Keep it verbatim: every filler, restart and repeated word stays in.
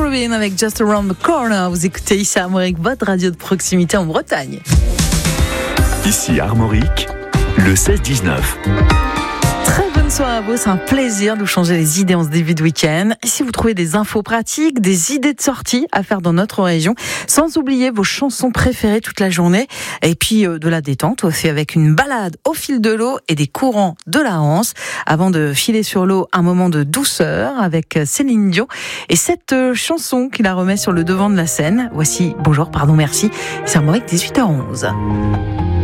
Rubin avec Just Around the Corner. Vous écoutez ici à Armorique, votre radio de proximité en Bretagne. Ici Armorique, le seize dix-neuf. Très bonne soirée à vous, c'est un plaisir de vous changer les idées en ce début de week-end. Et si vous trouvez des infos pratiques, des idées de sortie à faire dans notre région, sans oublier vos chansons préférées toute la journée, et puis euh, de la détente, on fait avec une balade au fil de l'eau et des courants de la Hanse, avant de filer sur l'eau un moment de douceur avec Céline Dion et cette euh, chanson qui la remet sur le devant de la scène. Voici Bonjour, pardon, merci, c'est Armorique dix-huit heures onze.